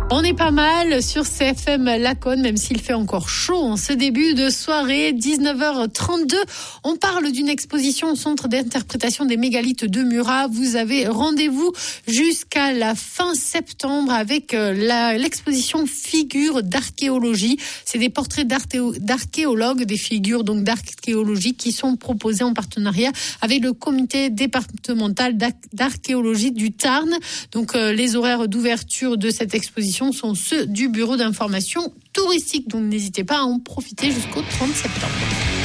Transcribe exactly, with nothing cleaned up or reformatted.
On est pas mal sur C F M Laconne, même s'il fait encore chaud en ce début de soirée, dix-neuf heures trente-deux. On parle d'une exposition au centre d'interprétation des mégalithes de Murat. Vous avez rendez-vous jusqu'à la fin septembre avec la, l'exposition Figures d'archéologie. C'est des portraits d'archéologues, des figures donc d'archéologie qui sont proposées en partenariat avec le comité départemental d'archéologie du Tarn. Donc euh, les horaires d'ouverture de cette exposition sont ceux du bureau d'information touristique. Donc n'hésitez pas à en profiter jusqu'au trente septembre.